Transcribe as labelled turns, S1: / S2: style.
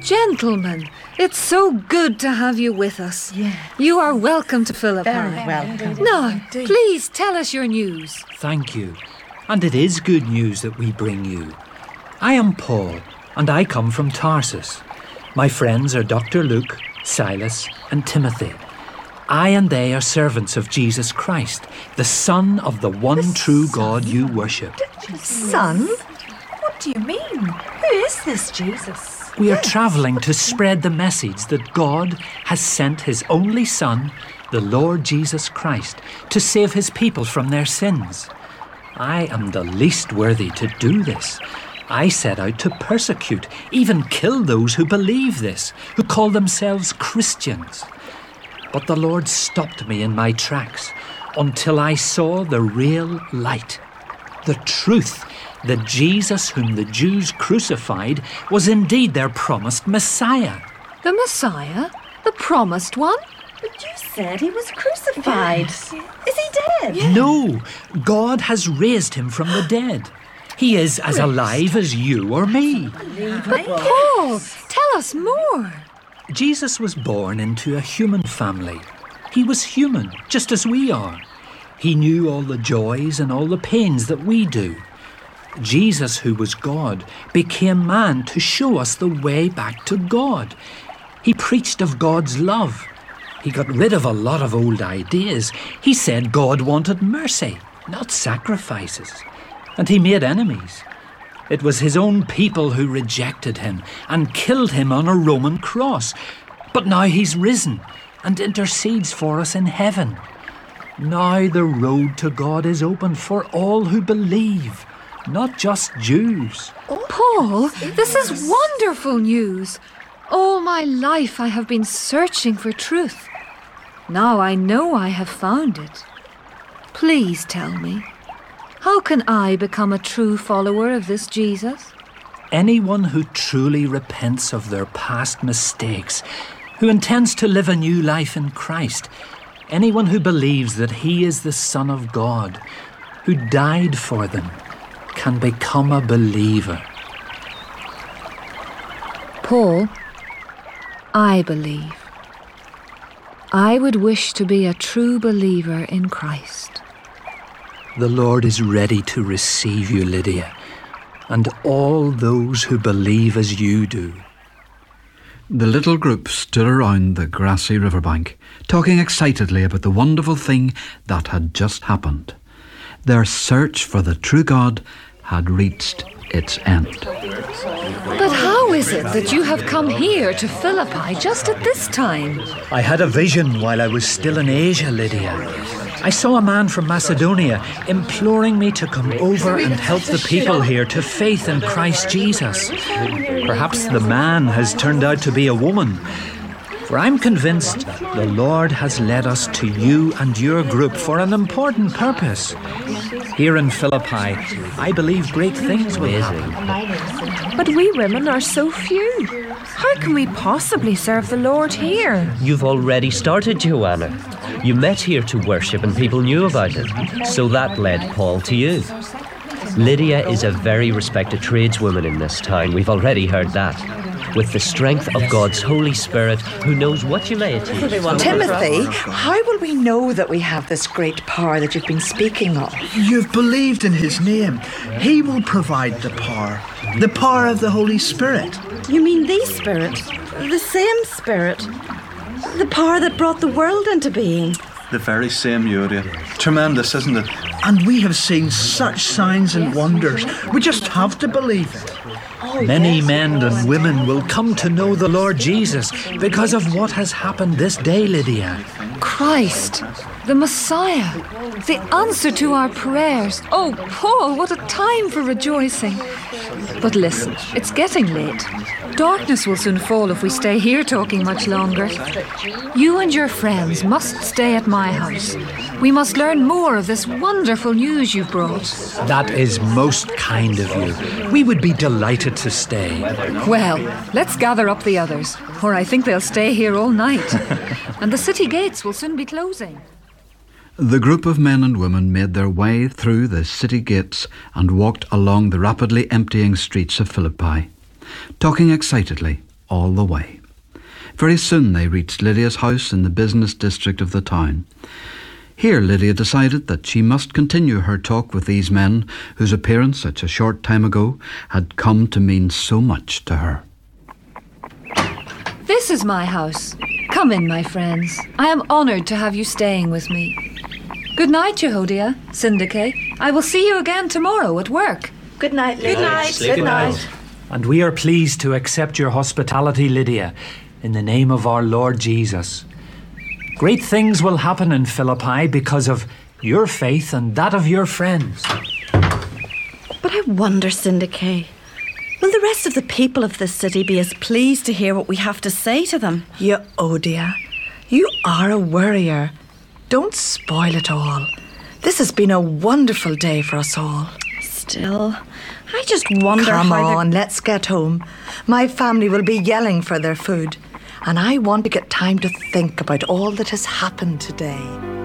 S1: Gentlemen, it's so good to have you with us.
S2: Yeah.
S1: You are welcome to Philippi.
S2: Very welcome.
S1: Now, please tell us your news.
S3: Thank you. And it is good news that we bring you. I am Paul, and I come from Tarsus. My friends are Dr. Luke, Silas, and Timothy. I and they are servants of Jesus Christ, the Son of the one true God you worship.
S2: Son? What do you mean? Who is this Jesus?
S3: We are travelling to spread the message that God has sent his only Son, the Lord Jesus Christ, to save his people from their sins. I am the least worthy to do this. I set out to persecute, even kill those who believe this, who call themselves Christians. But the Lord stopped me in my tracks until I saw the real light, the truth, that Jesus whom the Jews crucified was indeed their promised Messiah.
S1: The Messiah? The promised one?
S2: But you said he was crucified. Is he dead?
S3: Yeah. No, God has raised him from the dead. He is as alive as you or me.
S1: But Paul, tell us more.
S3: Jesus was born into a human family. He was human, just as we are. He knew all the joys and all the pains that we do. Jesus, who was God, became man to show us the way back to God. He preached of God's love. He got rid of a lot of old ideas. He said God wanted mercy, not sacrifices. And he made enemies. It was his own people who rejected him and killed him on a Roman cross. But now he's risen and intercedes for us in heaven. Now the road to God is open for all who believe, not just Jews.
S1: Paul, this is wonderful news. All my life I have been searching for truth. Now I know I have found it. Please tell me, how can I become a true follower of this Jesus?
S3: Anyone who truly repents of their past mistakes, who intends to live a new life in Christ, anyone who believes that he is the Son of God, who died for them, can become a believer.
S1: Paul, I believe. I would wish to be a true believer in Christ.
S3: The Lord is ready to receive you, Lydia, and all those who believe as you do.
S4: The little group stood around the grassy riverbank, talking excitedly about the wonderful thing that had just happened. Their search for the true God had reached its end.
S1: But how is it that you have come here to Philippi just at this time?
S3: I had a vision while I was still in Asia, Lydia. I saw a man from Macedonia imploring me to come over and help the people here to faith in Christ Jesus. Perhaps the man has turned out to be a woman. For I'm convinced the Lord has led us to you and your group for an important purpose. Here in Philippi, I believe great things will happen.
S2: But we women are so few. How can we possibly serve the Lord here?
S5: You've already started, Joanna. You met here to worship and people knew about it. So that led Paul to you. Lydia is a very respected tradeswoman in this town. We've already heard that. With the strength of God's Holy Spirit, who knows what you may achieve.
S6: Timothy, how will we know that we have this great power that you've been speaking of?
S7: You've believed in his name. He will provide the power of the Holy Spirit.
S6: You mean the Spirit? The same Spirit? The power that brought the world into being?
S8: The very same, Uriah. Tremendous, isn't it?
S7: And we have seen such signs and wonders. We just have to believe it.
S3: Many men and women will come to know the Lord Jesus because of what has happened this day, Lydia.
S1: Christ, the Messiah, the answer to our prayers. Oh, Paul, what a time for rejoicing. But listen, it's getting late. Darkness will soon fall if we stay here talking much longer. You and your friends must stay at my house. We must learn more of this wonderful news you've brought.
S3: That is most kind of you. We would be delighted to stay.
S1: Well, let's gather up the others, or I think they'll stay here all night. And the city gates will soon be closing.
S4: The group of men and women made their way through the city gates and walked along the rapidly emptying streets of Philippi, talking excitedly all the way. Very soon they reached Lydia's house in the business district of the town. Here Lydia decided that she must continue her talk with these men whose appearance such a short time ago had come to mean so much to her.
S1: This is my house. Come in, my friends. I am honoured to have you staying with me. Good night, Jehodia, Syndiche. I will see you again tomorrow at work.
S6: Good night, Lydia.
S2: Good night.
S5: Sleep
S2: Good
S5: well.
S2: night.
S3: And we are pleased to accept your hospitality, Lydia, in the name of our Lord Jesus. Great things will happen in Philippi because of your faith and that of your friends.
S6: But I wonder, Syndiche, will the rest of the people of this city be as pleased to hear what we have to say to them?
S9: Jehodia, you are a worrier. Don't spoil it all. This has been a wonderful day for us all.
S6: Still, I just wonder
S9: Come
S6: how
S9: on, let's get home. My family will be yelling for their food, and I want to get time to think about all that has happened today.